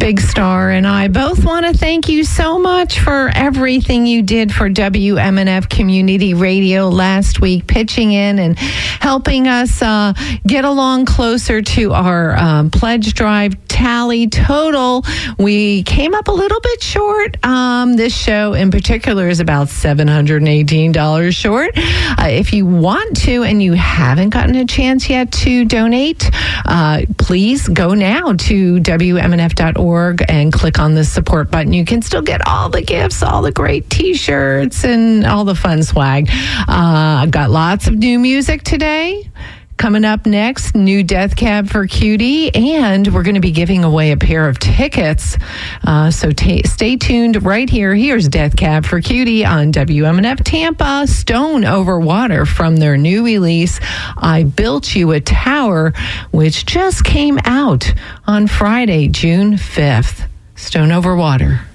Big Star and I both want to thank you so much for everything you did for WMNF Community Radio last week, pitching in and helping us get along closer to our pledge drive tally total. We came up a little bit short. This show in particular is about $718 short. If you want to and you haven't gotten a chance yet to donate, please go now to WMNF.org and click on the support button. You can still get all the gifts, all the great t-shirts, and all the fun swag. I've got lots of new music today. Coming up next, new Death Cab for Cutie, and we're going to be giving away a pair of tickets. So stay tuned right here. Here's Death Cab for Cutie on WMNF Tampa. Stone Over Water from their new release, I Built You a Tower, which just came out on Friday, June 5th. Stone Over Water.